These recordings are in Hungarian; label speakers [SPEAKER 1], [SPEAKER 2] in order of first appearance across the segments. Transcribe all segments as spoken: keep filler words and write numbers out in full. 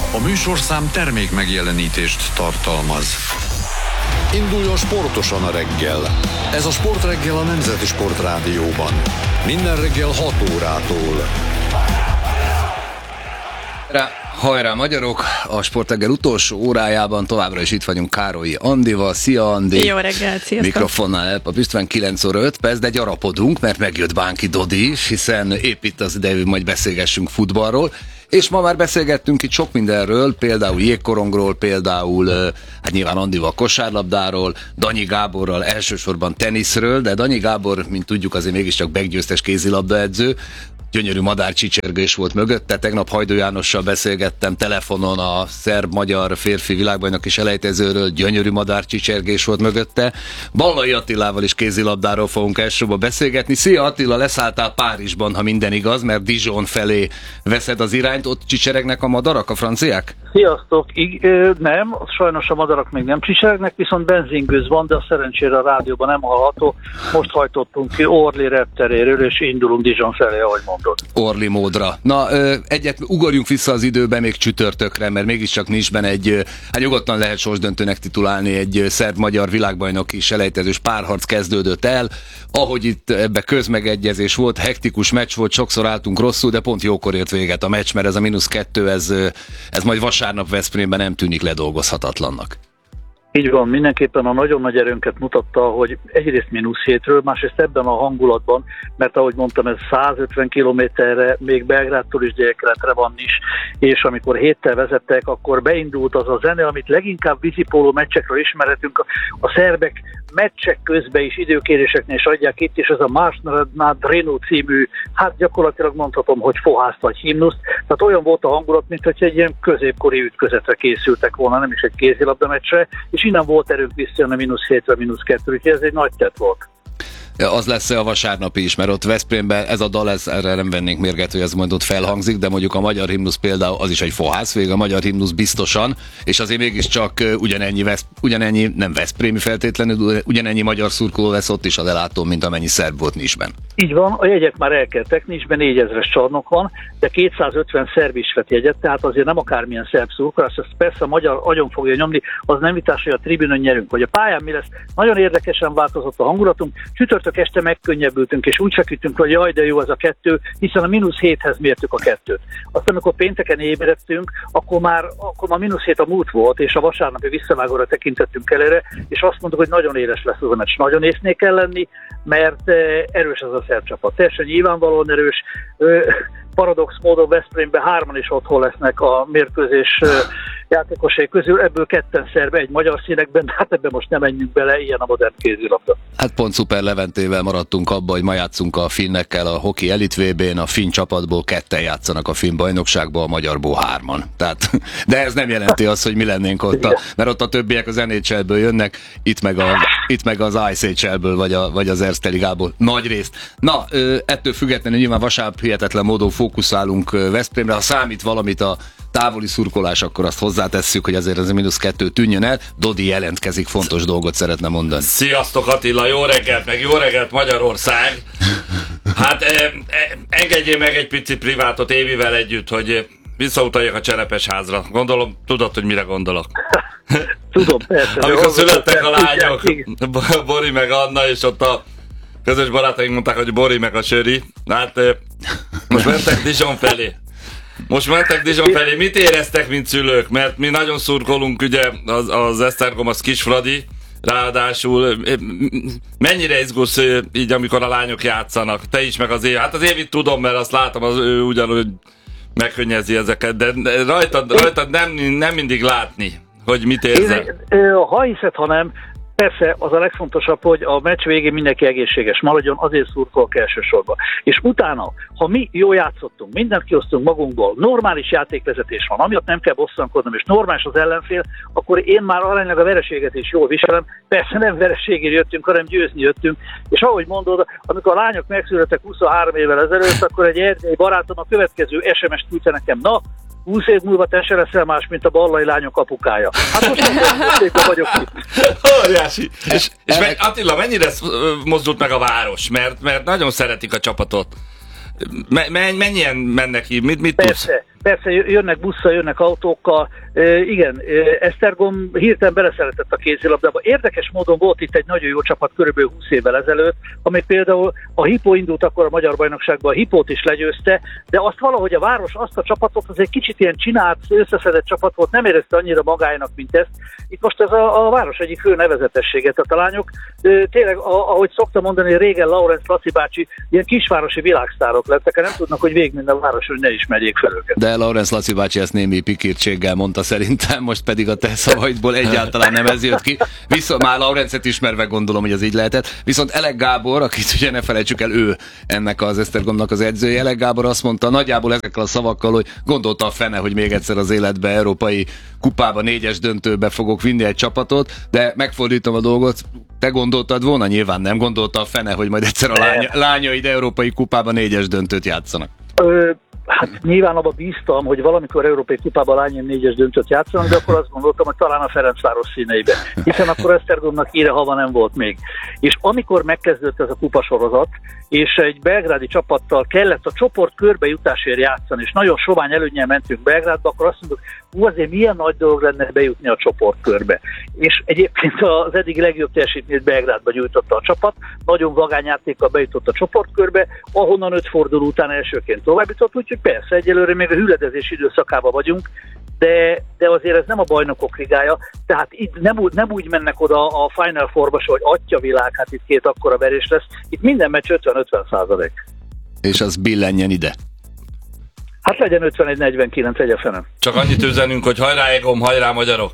[SPEAKER 1] A műsorszám termék megjelenítést tartalmaz. Induljon sportosan a reggel. Ez a Sportreggel a Nemzeti Sportrádióban. Minden reggel hat órától.
[SPEAKER 2] Hajrá magyarok! A Sportreggel utolsó órájában továbbra is itt vagyunk Károlyi Andival. Szia Andi!
[SPEAKER 3] Jó reggelt, sziasztok!
[SPEAKER 2] Mikrofonnál Elpa István, kilenc óra öt perc, de gyarapodunk, mert megjött Bánki Dodi is, hiszen épp itt az ideje, hogy majd beszélgessünk futballról. És ma már beszélgettünk itt sok mindenről, például jégkorongról, például hát nyilván Andival kosárlabdáról, Danyi Gáborral elsősorban teniszről, de Danyi Gábor, mint tudjuk, azért mégiscsak backgyőztes kézilabdaedző, gyönyörű madárcsicsergés volt mögötte. Tegnap Hajdú Jánossal beszélgettem telefonon a szerb-magyar férfi világbajnoki selejtezőről, gyönyörű madárcsicsergés volt mögötte. Ballai Attilával is kézilabdáról fogunk elsősorban beszélgetni. Szia Attila, leszálltál Párizsban, ha minden igaz, mert Dijon felé veszed az irányt, ott csicseregnek a madarak, a franciák?
[SPEAKER 4] Sziasztok! I- ö, nem, sajnos a madarak még nem csicseregnek, viszont benzingőz van, de a szerencsére a rádióban nem hallható. Most hajtottunk ki Orly repteréről, és indulunk Dijon felé, ahogy mondod.
[SPEAKER 2] Orly módra. Na, ö, egyet ugorjunk vissza az időbe még csütörtökre, mert mégiscsak nincs benne egy, hát nyugodtan lehet sorsdöntőnek titulálni, egy szerb-magyar világbajnoki selejtezős párharc kezdődött el, ahogy itt ebbe közmegegyezés volt, hektikus meccs volt, sokszor álltunk rosszul, de pont jókor ért véget a meccs, mert ez a mínusz kettő, ez, ez majd vasárnap Veszprémben nem tűnik ledolgozhatatlannak.
[SPEAKER 4] Így van, mindenképpen a nagyon nagy erőnket mutatta, hogy egyrészt mínusz hétről, másrészt ebben a hangulatban, mert ahogy mondtam, ez százötven kilométerre, még Belgrádtól is délkeletre van is, és amikor héttel vezettek, akkor beindult az a zene, amit leginkább vízipóló meccsekről ismerhetünk, a, a szerbek meccsek közben is időkéréseknél is adják itt, és ez a Marsz na Drinu című, hát gyakorlatilag mondhatom, hogy fohászt vagy himnuszt, tehát olyan volt a hangulat, mint hogy egy ilyen középkori ütközetre készültek volna, nem is egy kézilabda meccsre, és innen volt erőnk visszajönni a mínusz hétre, mínusz kettő, úgyhogy ez egy nagy tett volt.
[SPEAKER 2] Az lesz a vasárnapi is, mert ott Veszprémben ez a dal, ez, erre nem vennénk mérget, hogy ez majd ott felhangzik, de mondjuk a magyar himnusz például az is egy fohász, végig a magyar himnusz biztosan, és azért mégiscsak ugyanennyi, vesz, ugyanennyi nem veszprémi feltétlenül, ugyanennyi magyar szurkoló lesz ott is az elátón, mint amennyi szerb volt Nisben.
[SPEAKER 4] Így van, a jegyek már elkeltek, Nisben négyezres csarnok van, de kétszázötven szerb is vett jegyet, tehát azért nem akármilyen szerb szurkolás, ezt persze a magyar agyon fogja nyomni, az nem vitás, hogy a tribünön nyerünk, hogy a pályán mi lesz. Nagyon érdekesen változott a hangulatunk, csütörtök este megkönnyebbültünk, és úgy feküdtünk, hogy jaj, de jó ez a kettő, hiszen a mínusz héthez mértük a kettőt. Aztán, amikor pénteken ébredtünk, akkor már, akkor már mínusz hét a múlt volt, és a vasárnapi visszavágóra tekintettünk el erre, és azt mondtuk, hogy nagyon éles lesz az a meccs. Nagyon észnél kell lenni, mert erős ez a szerb csapat. Teljesen nyilvánvalóan erős, paradox módon Veszprémben hárman is otthon lesznek a mérkőzés játékosai közül, ebből ketten szerb, egy magyar színekben, de hát ebben most nem menjünk bele, ilyen a modern kézilabda.
[SPEAKER 2] Hát pont Szuper Leventével maradtunk abba, hogy ma játszunk a finnekkel a Hoki Elite vé bén, a finn csapatból ketten játszanak a finn bajnokságból, a magyarból hárman. Tehát, de ez nem jelenti azt, hogy mi lennénk ott, a, mert ott a többiek az en há el-ből jönnek, itt meg, a, itt meg az i es há el-ből, vagy, a, vagy az Erste Ligából nagy részt. Na, ettől függetlenül nyilván vasárnap hihetetlen módon fókuszálunk Veszprémre, ha számít valamit a távoli szurkolás, akkor azt hozzátesszük, hogy azért ez a mínusz kettő tűnjön el. Dodi jelentkezik, fontos dolgot szeretne mondani.
[SPEAKER 5] Sziasztok Attila, jó reggelt, meg jó reggelt Magyarország! Hát eh, eh, engedjél meg egy pici privátot Évivel együtt, hogy visszautaljak a Cserepesházra. Gondolom, tudod, hogy mire gondolok.
[SPEAKER 4] Tudom, persze.
[SPEAKER 5] Amikor születtek a lányok, Bori meg Anna, és ott a közös barátaink mondták, hogy Bori meg a Söri. Hát eh, most mentek Dijon felé. Most mentek Dijon felé, mit éreztek, mint szülők? Mert mi nagyon szurkolunk, ugye, az, az Esztergom, az Kisfradi, ráadásul mennyire izgulsz így, amikor a lányok játszanak? Te is, meg az Évi. Hát az Évit tudom, mert azt látom, az ő ugyanúgy megkönnyezi ezeket, de rajtad, rajtad nem, nem mindig látni, hogy mit érzel.
[SPEAKER 4] Én, ha hiszed, ha nem, persze az a legfontosabb, hogy a meccs végén mindenki egészséges maradjon, azért szurkolok elsősorban. És utána, ha mi jól játszottunk, mindent kiosztunk magunkból, normális játékvezetés van, amiatt nem kell bosszankodnom, és normális az ellenfél, akkor én már aránylag a vereséget is jól viselem. Persze nem vereségért jöttünk, hanem győzni jöttünk. És ahogy mondod, amikor a lányok megszülettek huszonhárom évvel ezelőtt, akkor egy erdélyi barátom a következő es em es-t küldte nekem, na, húsz év múlva te se leszel más, mint a ballai lányok apukája. Hát most nem vagyok itt.
[SPEAKER 5] Óriási. És, és meg, Attila, mennyire mozdult meg a város? Mert, mert nagyon szeretik a csapatot. Me, mennyien mennek ki? Mit, mit
[SPEAKER 4] Persze.
[SPEAKER 5] tudsz?
[SPEAKER 4] persze jönnek busszal, jönnek autókkal, e, igen, e, Esztergom hirtelen beleszeretett a kézilabdába. Érdekes módon volt itt egy nagyon jó csapat körülbelül húsz évvel ezelőtt, ami például a Hipó indult akkor a Magyar Bajnokságban, a Hipót is legyőzte, de azt valahogy a város azt a csapatot, az egy kicsit ilyen csinált, összeszedett csapat volt, nem érezte annyira magának, mint ezt. Itt most ez a, a város egyik fő nevezetessége. Tehát a lányok, e, tényleg, a, ahogy szoktam mondani, régen Laurenc Laci bácsi, ilyen kisvárosi világsztárok lettek, nem tudnak, hogy végig minden város, hogy ne ismerjék fel őket.
[SPEAKER 2] De Laurenc Laci bácsi ezt némi pikírtséggel mondta szerintem, most pedig a te szavaidból egyáltalán nem ez jött ki. Viszont már Laurencet ismerve gondolom, hogy az így lehetett. Viszont Elek Gábor, akit ugye ne felejtsük el, ő ennek az Esztergomnak az edzője. Elek Gábor azt mondta nagyjából ezekkel a szavakkal, hogy gondolta a fene, hogy még egyszer az életbe európai kupába, négyes döntőbe fogok vinni egy csapatot, de megfordítom a dolgot, te gondoltad volna? Nyilván nem gondolta a fene, hogy majd egyszer a lány, lányaid európai kupába négyes döntőt játszanak.
[SPEAKER 4] Ö, hát nyilván abban bíztam, hogy valamikor európai kupában a lányaim négyes döntőt játszanak, de akkor azt gondoltam, hogy talán a Ferencváros színeibe. Hiszen akkor Esztergomnak ide hava nem volt még. És amikor megkezdődött ez a kupasorozat, és egy belgrádi csapattal kellett a csoport körbejutásért játszani, és nagyon sovány előnnyel mentünk Belgrádba, akkor azt mondtuk, hú, azért milyen nagy dolog lenne bejutni a csoportkörbe. És egyébként az eddig legjobb teljesítményt Belgrádba gyújtotta a csapat, nagyon vagány játékkal bejutott a csoportkörbe, ahonnan öt forduló után elsőként tovább jutott, úgyhogy persze egyelőre még a hüledezés időszakában vagyunk, de, de azért ez nem a bajnokok ligája, tehát itt nem, nem úgy mennek oda a Final Fourba, hogy atyavilág, hát itt két akkora verés lesz, itt minden meccs ötven-ötven százalék.
[SPEAKER 2] És az billenjen ide.
[SPEAKER 4] Hát legyen ötvenegy negyvenkilenc egy a fenem.
[SPEAKER 5] Csak annyit üzenünk, hogy hajrá Egom, hajrá magyarok!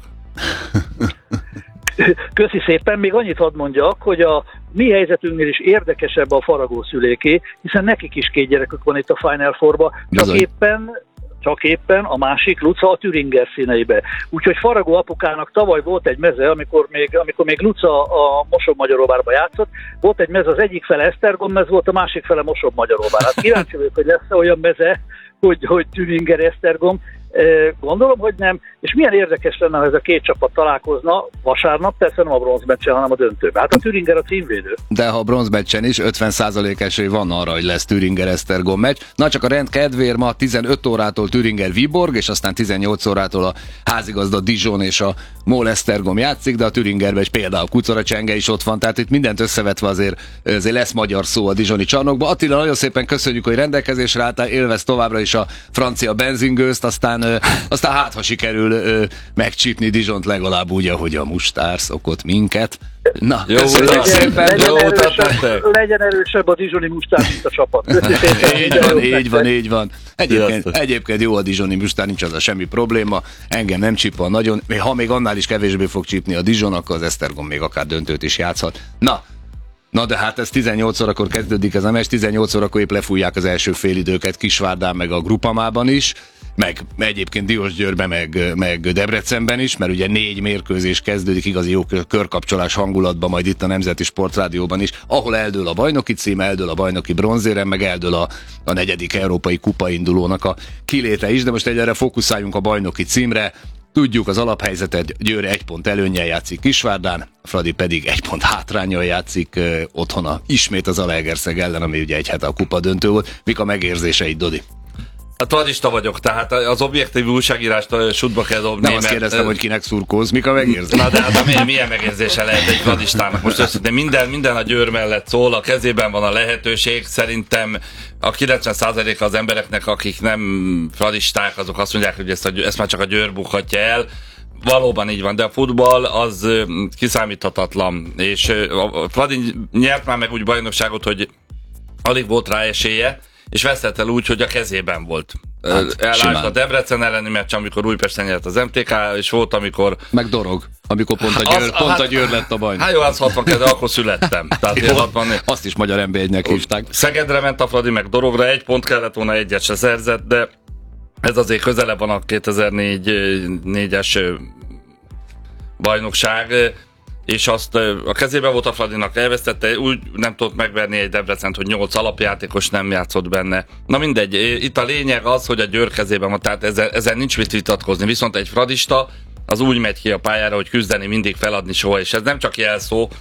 [SPEAKER 4] Köszi szépen, még annyit hadd mondjak, hogy a mi helyzetünknél is érdekesebb a Faragó szüléké, hiszen nekik is két gyerekük van itt a Final Fourba, csak éppen, csak éppen a másik Luca a Thüringer színeibe. Úgyhogy Faragó apukának tavaly volt egy meze, amikor még, amikor még Luca a Mosonmagyaróvárba játszott, volt egy meze, az egyik fele Esztergom mez volt, a másik fele Mosonmagyaróvár. Hát kíváncsi vagyok, hogy lesz olyan meze, hogy, hogy Thüringer Esztergom. Gondolom, hogy nem, és milyen érdekes lenne, ha ez a két csapat találkozna vasárnap, persze nem a bronzmeccsen, hanem a döntőben. Hát a Thüringer a címvédő.
[SPEAKER 2] De ha a bronzmeccsen is ötven százalék esély van arra, hogy lesz Thüringer-Esztergom meccs. Na csak a rend kedvéért ma tizenöt órától Thüringer-Viborg, és aztán tizennyolc órától a házigazda Dijon és a MOL-Esztergom játszik, de a Thüringerben is például Kucora Csenge is ott van, tehát itt mindent összevetve azért, azért lesz magyar szó a dijoni csarnokban. Attila, nagyon szépen köszönjük, hogy rendelkezésre álltál, élvez továbbra is a francia benzingőzt, aztán Aztán hát, ha sikerül ö, megcsípni Dijont legalább úgy, ahogy a mustár szokott minket. Na,
[SPEAKER 5] jó,
[SPEAKER 2] köszönjük szépen!
[SPEAKER 4] Legyen, jó erősebb, legyen erősebb a dijoni mustár, mint a csapat.
[SPEAKER 2] Így van, így van, így van. Egyébként, egyébként jó a dijoni mustár, nincs az a semmi probléma. Engem nem csípol nagyon. Ha még annál is kevésbé fog csípni a Dijon, akkor az Esztergom még akár döntőt is játszhat. Na, Na de hát ez tizennyolc órakor kezdődik ez a meccs, tizennyolc órakor épp lefújják az első félidőket Kisvárdán meg a Grupamában is, meg egyébként Diósgyőrben, meg, meg Debrecenben is, mert ugye négy mérkőzés kezdődik igazi jó körkapcsolás hangulatban, majd itt a Nemzeti Sportrádióban is, ahol eldől a bajnoki cím, eldől a bajnoki bronzérem, meg eldől a, a negyedik európai kupa indulónak a kiléte is, de most egyre fókuszáljunk a bajnoki címre. Tudjuk az alaphelyzetet, Győr egy pont előnnyel játszik Kisvárdán, Fradi pedig egy pont hátránnyal játszik uh, otthona ismét az Zalaegerszeg ellen, ami ugye egy hete a kupa döntő volt. Mik a megérzéseid, Dodi?
[SPEAKER 5] Hát fradista vagyok, tehát az objektív újságírást sútba kell dobni.
[SPEAKER 2] Nem azt kérdeztem, mert... hogy kinek szurkolsz, mik a megérzés?
[SPEAKER 5] Na de hát milyen, milyen megérzése lehet egy fradistának? Most összintén minden, minden a Győr mellett szól, a kezében van a lehetőség. Szerintem a kilencven százaléka az embereknek, akik nem fradisták, azok azt mondják, hogy ezt, a, ezt már csak a Győr bukhatja el. Valóban így van, de a futball az kiszámíthatatlan. És a Fradi nyert már meg úgy bajnokságot, hogy alig volt rá esélye, és vesztett el úgy, hogy a kezében volt. Hát, Elállt a Debrecen elleni meccs, amikor Újpesten nyert az em té ká, és volt, amikor...
[SPEAKER 2] Meg dorog, amikor pont a Győr, az, pont hát, a Győr lett a bajnok.
[SPEAKER 5] Hát jó, az hatvankettő, de akkor születtem. Tehát jó, hatvan... Azt
[SPEAKER 2] is magyar em bé egynek hívták.
[SPEAKER 5] Szegedre ment a Fradi, meg dorogra, egy pont kellett volna, egyet se szerzett, de ez azért közelebb van a kétezer-négyes bajnokság, és azt a kezében volt a Fradinak, elvesztette, úgy nem tudott megverni egy Debrecent, hogy nyolc alapjátékos nem játszott benne. Na mindegy, itt a lényeg az, hogy a Győr kezében van, tehát ezzel, ezzel nincs mit vitatkozni, viszont egy fradista az úgy megy ki a pályára, hogy küzdeni, mindig feladni soha, és ez nem csak jelszó,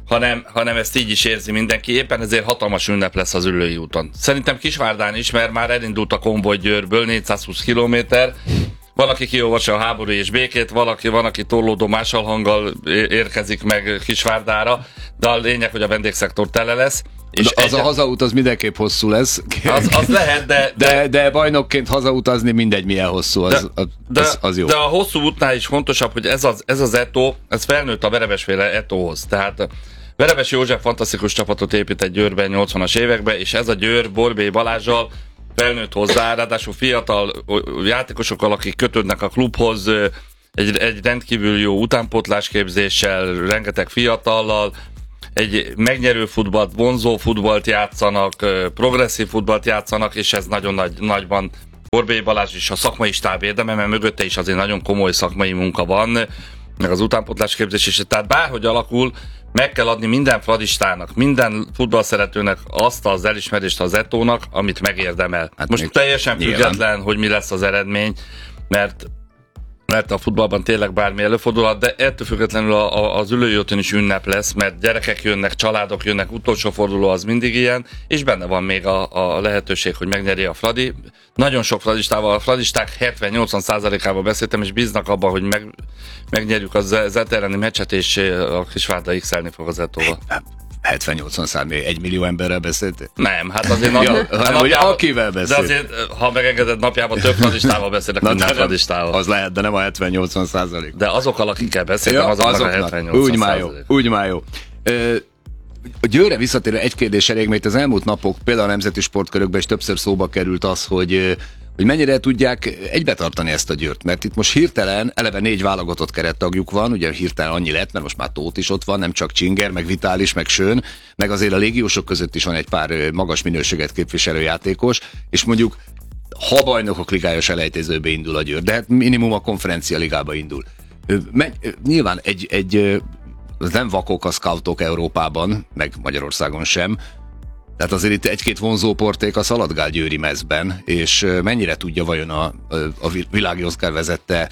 [SPEAKER 5] hanem, hanem ezt így is érzi mindenki. Éppen ezért hatalmas ünnep lesz az Üllői úton. Szerintem Kisvárdán is, mert már elindult a konvoj Győrből, négyszázhúsz kilométer. Van, aki kiolvassa a Háború és békét, valaki, van, aki torlódó másolhanggal érkezik meg Kisvárdára, de a lényeg, hogy a vendégszektor tele lesz.
[SPEAKER 2] És az egy... a hazaút az mindenképp hosszú lesz.
[SPEAKER 5] Az, az lehet, de,
[SPEAKER 2] de... De, de bajnokként hazautazni mindegy milyen hosszú, az,
[SPEAKER 5] de,
[SPEAKER 2] az, az, az jó.
[SPEAKER 5] De a hosszú útnál is fontosabb, hogy ez az, ez az Etó, ez felnőtt a Verebesféle Etóhoz. Tehát Verebes József fantasztikus csapatot épített Győrben nyolcvanas években, és ez a Győr Borbély Balázsral felnőtt hozzá, ráadásul fiatal játékosokkal, akik kötődnek a klubhoz, egy, egy rendkívül jó utánpótlásképzéssel, rengeteg fiatallal, egy megnyerő futballt, vonzó futballt játszanak, progresszív futballt játszanak, és ez nagyon nagy, nagyban Borbély Balázs is a szakmai stáb érdeme, mert mögötte is azért nagyon komoly szakmai munka van, meg az utánpótlásképzés is. Tehát bárhogy alakul, meg kell adni minden fradistának, minden futballszeretőnek azt az elismerést az Etónak, amit megérdemel. Hát most teljesen független, hogy mi lesz az eredmény, mert mert a futballban tényleg bármi előfordulhat, de ettől függetlenül a, a, az Üllői úton is ünnep lesz, mert gyerekek jönnek, családok jönnek, utolsó forduló az mindig ilyen, és benne van még a, a lehetőség, hogy megnyeri a Fradi. Nagyon sok fradistával, a fradisták hetven-nyolcvan százalékával beszéltem, és bíznak abban, hogy meg, megnyerjük az Zet elleni meccset, és a Kisvárda x-elni fog az Etóval.
[SPEAKER 2] hetven-nyolcvan százalék, egy millió emberrel beszéltél?
[SPEAKER 5] Nem, hát azért nap,
[SPEAKER 2] ja,
[SPEAKER 5] hát
[SPEAKER 2] napjában, akivel beszél.
[SPEAKER 5] De azért, ha megengeded, napjában több fradistával beszélek, mint nem fradistával.
[SPEAKER 2] Az lehet, de nem a hetven-nyolcvan százalék.
[SPEAKER 5] De azokkal, akikkel beszéltem, ja, azoknak, azoknak a hetven-nyolcvan százalék.
[SPEAKER 2] Úgy már jó. A Győrre visszatérve egy kérdés elég, mert az elmúlt napok például a nemzeti sportkörökben is többször szóba került az, hogy hogy mennyire tudják egybetartani ezt a Győrt, mert itt most hirtelen eleve négy válogatott kerettagjuk van, ugye hirtelen annyi lett, mert most már Tóth is ott van, nem csak Csinger, meg Vitális, meg Schön, meg azért a légiósok között is van egy pár magas minőséget képviselő játékos, és mondjuk ha bajnokok ligája selejtezőbe indul a Győr, de hát minimum a konferencia ligába indul. Nyilván egy, egy nem vakok a scoutok Európában, meg Magyarországon sem, tehát azért itt egy-két vonzóporték a szaladgál győri mezben, és mennyire tudja vajon a, a világi Oscar vezette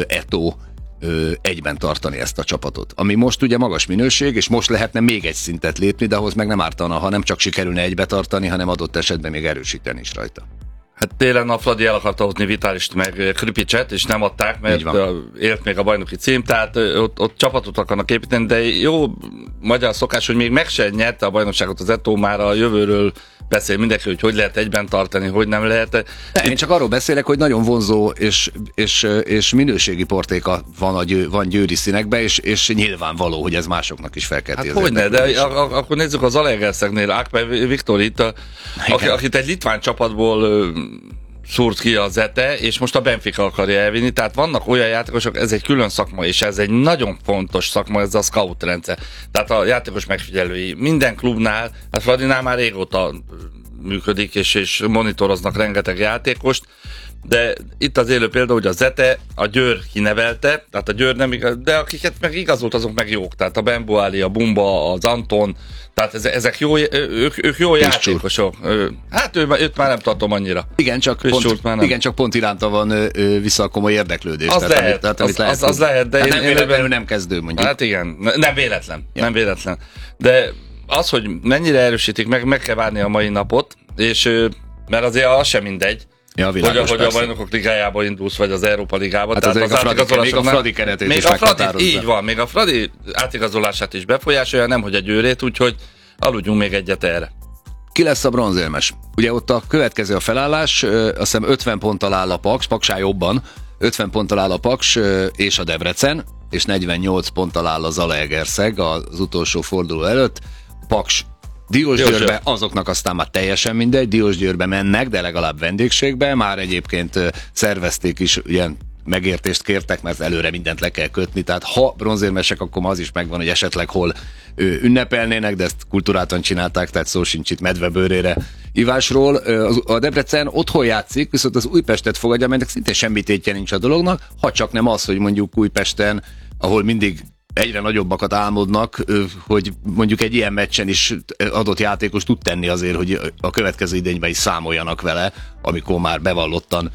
[SPEAKER 2] Etó egyben tartani ezt a csapatot. Ami most ugye magas minőség, és most lehetne még egy szintet lépni, de ahhoz meg nem ártana, ha nem csak sikerülne egybe tartani, hanem adott esetben még erősíteni is rajta.
[SPEAKER 5] Hát télen a Fradi el akarta hozni Vitálist meg Kripicset, és nem adták, mert élt még a bajnoki cím, tehát ott, ott csapatot akarnak építeni, de jó magyar szokás, hogy még meg se nyerte a bajnokságot az Etó, már a jövőről beszél mindenki, hogy hogy lehet egyben tartani, hogy nem lehet.
[SPEAKER 2] Ne, én csak arról beszélek, hogy nagyon vonzó és, és, és minőségi portéka van, a győ, van győri színekben, és, és nyilvánvaló, hogy ez másoknak is felkelti.
[SPEAKER 5] Hát hogyne, de a, a, akkor nézzük az Zalaegerszegnél, Ákpej Viktor itt, a, aki, akit egy litván csapatból szúrt ki a Zete, és most a Benfica akarja elvinni, tehát vannak olyan játékosok, ez egy külön szakma, és ez egy nagyon fontos szakma, ez a scout rendszer. Tehát a játékos megfigyelői minden klubnál, hát Fradinál már régóta működik, és, és monitoroznak rengeteg játékost, de itt az élő példa, hogy a Zete, a Győr kinevelte, tehát a Győr nem igaz, de akiket meg igazolt, azok meg jók, tehát a Bembuáli, a Bumba, az Anton, tehát ezek jó, ők, ők jó játékosok. Hát ő, őt már nem tartom annyira.
[SPEAKER 2] Igen, csak pont, már nem. Igen, csak pont iránta van vissza a komoly érdeklődés.
[SPEAKER 5] Az tehát, lehet, amit, tehát, amit az, lehet, az, az lehet, de
[SPEAKER 2] hát
[SPEAKER 5] én,
[SPEAKER 2] nem véletlenül nem kezdő, mondjuk.
[SPEAKER 5] Hát igen, nem véletlen, ja. nem véletlen. De az, hogy mennyire erősítik, meg, meg kell várni a mai napot, és mert azért az sem mindegy, ja, világos, hogy, a, hogy a bajnokok ligájába indulsz, vagy az Európa ligába.
[SPEAKER 2] Hát tehát az, az Fradi, még a Fradi keretét
[SPEAKER 5] még
[SPEAKER 2] is
[SPEAKER 5] a Fradi, így van, még a Fradi átigazolását is befolyásolja, nem hogy a Győrét, úgyhogy aludjunk még egyet erre.
[SPEAKER 2] Ki lesz a bronzérmes? Ugye ott a következő a felállás, azt hiszem ötven ponttal áll a Paks, Paksá jobban, ötven ponttal áll a Paks és a Debrecen, és negyvennyolc ponttal áll a Zalaegerszeg az utolsó forduló előtt. Paks Diósgyőrbe, azoknak aztán már teljesen mindegy, Diósgyőrbe mennek, de legalább vendégségbe, már egyébként szervezték is, ugye megértést kértek, mert előre mindent le kell kötni, tehát ha bronzérmesek, akkor az is megvan, hogy esetleg hol ünnepelnének, de ezt kultúráltan csinálták, tehát szó sincs itt medvebőrére ivásról. A Debrecen otthon játszik, viszont az Újpestet fogadja, amelynek szinte semmi tétje nincs a dolognak, ha csak nem az, hogy mondjuk Újpesten, ahol mindig egyre nagyobbakat álmodnak, hogy mondjuk egy ilyen meccsen is adott játékos tud tenni azért, hogy a következő idényben is számoljanak vele, amikor már bevallottan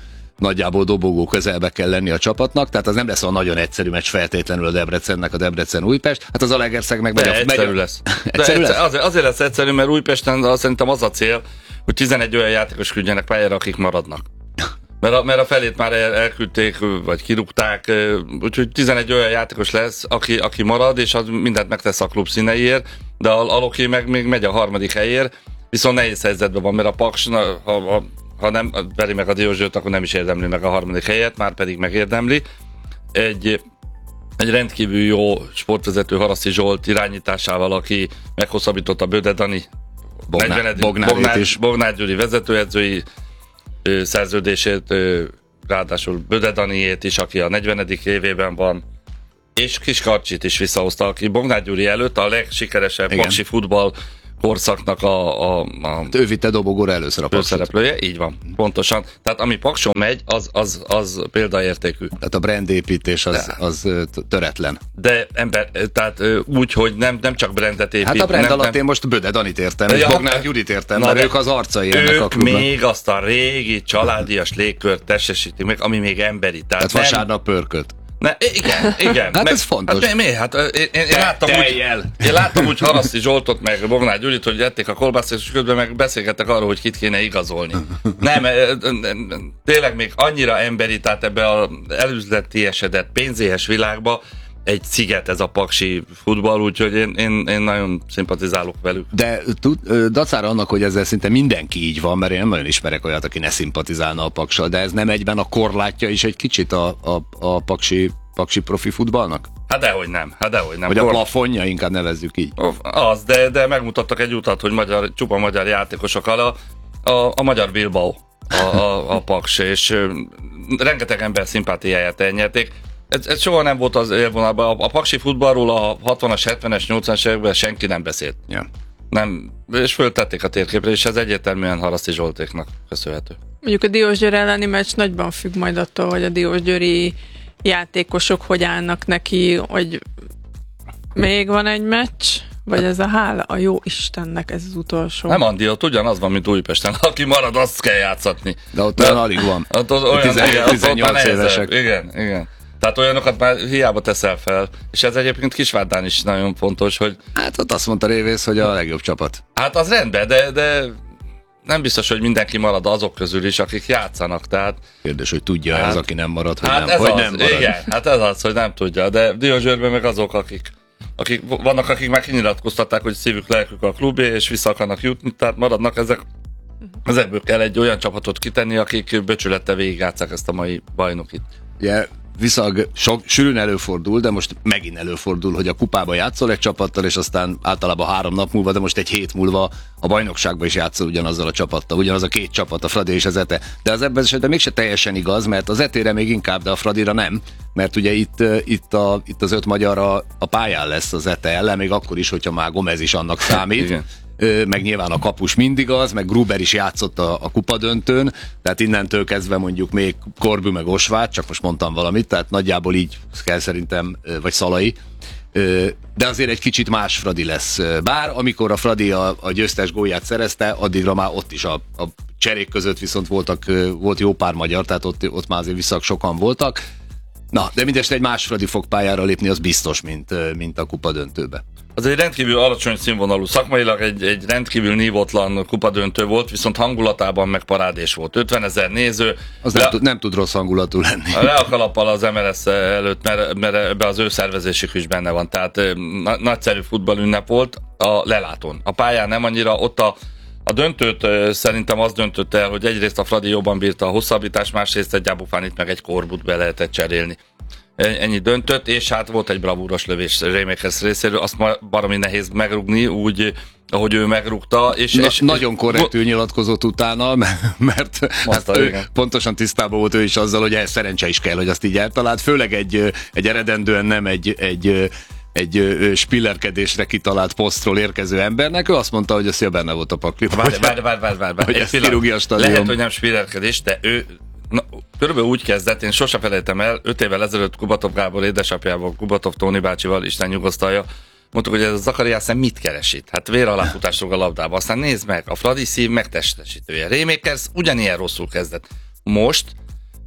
[SPEAKER 2] nagyjából dobogó közelbe kell lenni a csapatnak, tehát az nem lesz a nagyon egyszerű meccs feltétlenül a Debrecennek, a Debrecen-Újpest, hát az Zalaegerszeg meg megy
[SPEAKER 5] De
[SPEAKER 2] a...
[SPEAKER 5] egyszerű
[SPEAKER 2] megy a...
[SPEAKER 5] lesz.
[SPEAKER 2] egyszerű
[SPEAKER 5] De
[SPEAKER 2] lesz?
[SPEAKER 5] Azért, azért lesz egyszerű, mert Újpesten az, szerintem az a cél, hogy tizenegy olyan játékos küldjenek pályára, akik maradnak. Mert a, mert a felét már el, elküldték, vagy kirúgták, úgyhogy tizenegy olyan játékos lesz, aki, aki marad, és az mindent megtesz a klub színeiért, de a, a Loki meg még megy a harmadik helyért, viszont nehéz helyzetben van, mert a Paks, ha, ha, ha nem veri meg a Diósgyőrt, akkor nem is érdemli meg a harmadik helyet, már pedig megérdemli. Egy, egy rendkívül jó sportvezető Haraszti Zsolt irányításával, aki meghosszabbította Böde Dani,
[SPEAKER 2] Bognár, Bognár,
[SPEAKER 5] Bognár,
[SPEAKER 2] is.
[SPEAKER 5] Bognár Gyuri vezetőedzői ö, szerződését, ö, ráadásul Böde Daniét is, aki a negyvenedik évében van, és Kiskarcsit is visszahozta, aki Bognár Gyuri előtt a legsikeresebb paksi futball korszaknak a, a, a
[SPEAKER 2] ő vitte dobogóra először a Paksit.
[SPEAKER 5] szereplője, így van, pontosan. Tehát ami Pakson megy, az, az, az példaértékű.
[SPEAKER 2] Tehát a brandépítés az, az töretlen.
[SPEAKER 5] De ember, tehát úgy, hogy nem, nem csak brandet épít.
[SPEAKER 2] Hát a brand
[SPEAKER 5] nem,
[SPEAKER 2] alatt
[SPEAKER 5] nem,
[SPEAKER 2] én most Böde Danit értem, és
[SPEAKER 5] Ja,
[SPEAKER 2] Bognár Gyurit értem, mert ők az arcai ennek a
[SPEAKER 5] ők
[SPEAKER 2] klubnak.
[SPEAKER 5] még azt a régi családias légkört testesítik meg, ami még emberi. Tehát,
[SPEAKER 2] Tehát vasárnap pörkölt.
[SPEAKER 5] Ne, igen, igen.
[SPEAKER 2] Hát ez fontos.
[SPEAKER 5] Hát mi, mi? Hát én, én, én, láttam úgy, én láttam úgy Haraszti Zsoltot, meg Bognár Gyurit, hogy ették a kolbászt, és közben meg beszélgettek arról, hogy kit kéne igazolni. Nem, tényleg még annyira emberi, tehát ebbe az elüzletiesedett, pénzéhes világba egy sziget ez a paksi futball, úgyhogy én, én, én nagyon szimpatizálok velük.
[SPEAKER 2] De tud, dacára annak, hogy ezzel szinte mindenki így van, mert én nem nagyon ismerek olyat, aki ne szimpatizálna a Paksal, de ez nem egyben a korlátja is egy kicsit a, a, a paksi, paksi profi futballnak?
[SPEAKER 5] Hát dehogy nem, hát dehogy nem.
[SPEAKER 2] Vagy a plafonja, inkább nevezzük így.
[SPEAKER 5] Az, de, de megmutattak egy utat, hogy magyar, csupa magyar játékosokkal a, a, a magyar Bilbao, a, a, a Paks, és ö, rengeteg ember szimpátiáját elnyerték. Ez, ez soha nem volt az élvonalban. A, a paksi futballról a hatvanas, hetvenes, nyolcvanas években senki nem beszélt.
[SPEAKER 2] Ja.
[SPEAKER 5] Nem, és föltették a térképre, és ez egyértelműen Haraszti Zsoltéknak köszönhető.
[SPEAKER 3] Mondjuk a Diósgyőr elleni meccs nagyban függ majd attól, hogy a diósgyőri játékosok hogy állnak neki, hogy még van egy meccs, vagy ez a hála a jó Istennek ez az utolsó.
[SPEAKER 5] Nem, Andi, ott ugyanaz van, mint Újpesten. Aki marad, azt kell játszatni.
[SPEAKER 2] De ott olyan alig van.
[SPEAKER 5] Ott, ott olyan,
[SPEAKER 2] tizennyolc, tizennyolc
[SPEAKER 5] igen,
[SPEAKER 2] évesek.
[SPEAKER 5] Igen, igen. Tehát olyanokat már hiába teszel fel. És ez egyébként Kisvárdán is nagyon fontos, hogy...
[SPEAKER 2] Hát ott azt mondta Révész, hogy a legjobb csapat.
[SPEAKER 5] Hát az rendben, de, de nem biztos, hogy mindenki marad azok közül is, akik játszanak. Tehát...
[SPEAKER 2] Kérdés, hogy tudja
[SPEAKER 5] hát,
[SPEAKER 2] az, aki nem marad, hogy
[SPEAKER 5] hát
[SPEAKER 2] nem,
[SPEAKER 5] ez
[SPEAKER 2] hogy
[SPEAKER 5] az,
[SPEAKER 2] nem marad.
[SPEAKER 5] Igen, hát ez az, hogy nem tudja. De Diósgyőrben meg azok, akik, akik vannak, akik már kinyilatkoztatták, hogy szívük, lelkük a klubé, és vissza akarnak jutni, tehát maradnak ezek. Ezekből kell egy olyan csapatot kitenni, akik becsülettel végigjátszák ezt a mai bajnokit.
[SPEAKER 2] Yeah. Viszont sok, sűrűn előfordul, de most megint előfordul, hogy a kupába játszol egy csapattal, és aztán általában három nap múlva, de most egy hét múlva a bajnokságban is játszol ugyanazzal a csapattal, ugyanaz a két csapat, a Fradi és az Ete. De az ebben esetben mégse teljesen igaz, mert az Etére még inkább, de a Fradira nem, mert ugye itt, itt, a, itt az öt magyar a, a pályán lesz az Ete ellen, még akkor is, hogyha már Gomez is annak számít.
[SPEAKER 5] Igen.
[SPEAKER 2] Meg nyilván a kapus mindig az, meg Gruber is játszott a, a kupadöntőn, tehát innentől kezdve mondjuk még Korbű meg Osvát, csak most mondtam valamit, tehát nagyjából így kell szerintem, vagy Szalai, de azért egy kicsit más Fradi lesz. Bár amikor a Fradi a, a győztes gólját szerezte, addigra már ott is a, a cserék között viszont voltak, volt jó pár magyar, tehát ott, ott már azért visszak sokan voltak. Na, de mindest egy más Fradi fog pályára lépni, az biztos, mint, mint a kupadöntőbe.
[SPEAKER 5] Az egy rendkívül alacsony színvonalú, szakmailag egy, egy rendkívül nívotlan kupadöntő volt, viszont hangulatában meg parádés volt. ötvenezer néző.
[SPEAKER 2] Az
[SPEAKER 5] le,
[SPEAKER 2] nem, tud, nem tud rossz hangulatú lenni.
[SPEAKER 5] Le a kalappal az em el es előtt, mert, mert ebbe az ő szervezésük is benne van. Tehát na, nagyszerű futballünnep volt a lelátón. A pályán nem annyira, ott a A döntőt szerintem az döntött el, hogy egyrészt a Fradi jobban bírta a hosszabbítást, másrészt egy Gyábufán itt meg egy Korbut be lehetett cserélni. Ennyi döntött, és hát volt egy bravúros lövés Rémékhez részéről, azt baromi nehéz megrugni, úgy, ahogy ő megrugta. És,
[SPEAKER 2] Na,
[SPEAKER 5] és,
[SPEAKER 2] nagyon korrektül nyilatkozott utána, mert
[SPEAKER 5] Mondta,
[SPEAKER 2] hát ő
[SPEAKER 5] igen.
[SPEAKER 2] pontosan tisztában volt ő is azzal, hogy ez szerencse is kell, hogy azt így eltalált, főleg egy, egy eredendően nem egy, egy egy spillerkedésre kitalált posztról érkező embernek, ő azt mondta, hogy ez szia benne volt a pakliban.
[SPEAKER 5] Várj, várj, várj, várj, várj.
[SPEAKER 2] Hogy ezt kirúgja a stadion.
[SPEAKER 5] Lehet, hogy nem spillerkedés, de ő na, körülbelül úgy kezdett, én sosem felejtem el, öt évvel ezelőtt Kubatov Gábor édesapjával, Kubatov Tóni bácsival, Isten nyugosztalja, mondtuk, hogy ez a Zakariász mit keres itt? Hát vér aláfutásról a labdába. Aztán nézd meg, a Fradi szív megtestesítője. Rémékers ugyanilyen rosszul kezdett. Most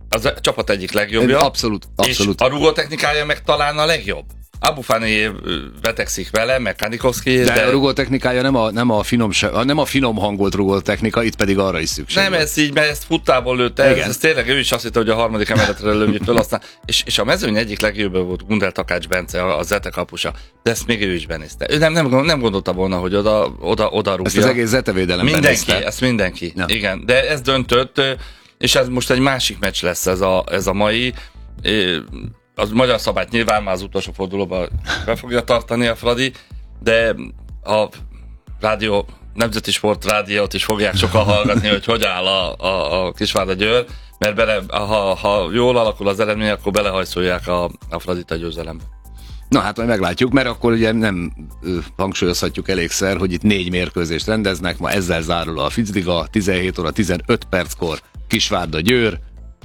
[SPEAKER 5] az a csapat egyik legjobbja.
[SPEAKER 2] Abszolút, abszolút.
[SPEAKER 5] És a rugótechnikája meg talán a legjobb. Abu Fani vetekszik vele, meg Kanikovszki.
[SPEAKER 2] De, de a rugótechnikája nem a, nem, a finom, nem a finom hangolt rugótechnika, itt pedig arra is szükség.
[SPEAKER 5] Nem, ez így, mert ezt futtából lőtte, ez, ez tényleg ő is azt hitte, hogy a harmadik emeletre lőni föl, aztán, és, és a mezőny egyik legjobb volt Gundel Takács Bence, a, a Zete kapusa, de ezt még ő is benézte. Ő nem, nem, nem gondolta volna, hogy oda, oda, oda rúgja.
[SPEAKER 2] Ezt az egész Zete védelem
[SPEAKER 5] mindenki,
[SPEAKER 2] benézte.
[SPEAKER 5] ezt mindenki,
[SPEAKER 2] ja.
[SPEAKER 5] Igen, de ez döntött, és ez most egy másik meccs lesz ez a, ez a mai. Az magyar szabályt nyilván már az utolsó fordulóban be fogja tartani a Fradi, de a rádió, Nemzeti Sport rádiót is fogják sokan hallgatni, hogy hogy áll a, a, a Kisvárda Győr, mert bele, ha, ha jól alakul az eredmény, akkor belehajszolják a, a Fradit a győzelembe.
[SPEAKER 2] Na hát majd meglátjuk, mert akkor ugye nem ö, hangsúlyozhatjuk elégszer, hogy itt négy mérkőzést rendeznek, ma ezzel zárul a Ficliga, tizenhét óra tizenöt perckor Kisvárda Győr,